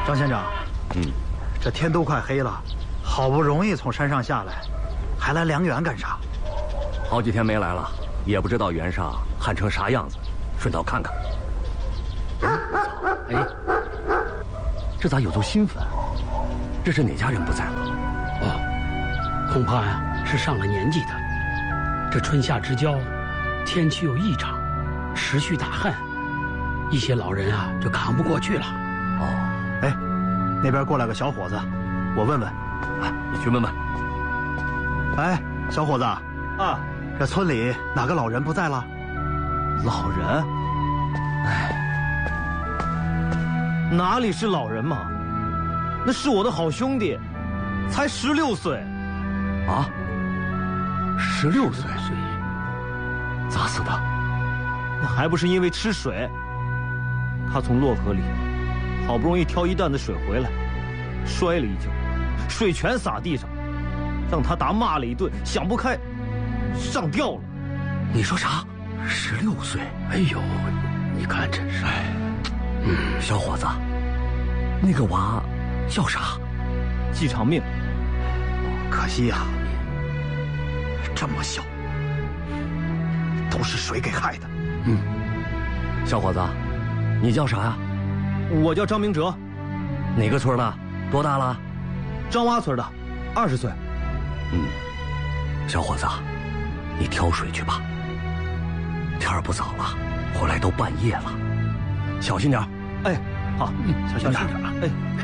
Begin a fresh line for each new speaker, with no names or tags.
张县长，这天都快黑了，好不容易从山上下来，还来梁园干啥？
好几天没来了，也不知道园上旱成啥样子，顺道看看。哎，这咋有座新坟？这是哪家人不在了？
哦，恐怕呀是上了年纪的。这春夏之交，天气有异常，持续大旱，一些老人啊就扛不过去了。
哦，
哎，那边过来个小伙子，我问问。
哎，你去问问。
哎，小伙子啊，这村里哪个老人不在了？
老人？哎，哪里是老人嘛？那是我的好兄弟，才16岁。
啊？16岁？咋死的？
那还不是因为吃水。他从洛河里好不容易挑一担子水回来，摔了一跤，水全洒地上，让他打骂了一顿，想不开，上吊了。
你说啥？16岁？
哎呦，你看真是。
小伙子，那个娃叫啥？
季长命。
可惜呀，这么小，都是水给害的。
小伙子，你叫啥呀？
我叫张明哲。
哪个村的？多大了？
张洼村的，20岁。
小伙子，你挑水去吧。天儿不早了，回来都半夜了，小心点。
哎，好，小心点。哎。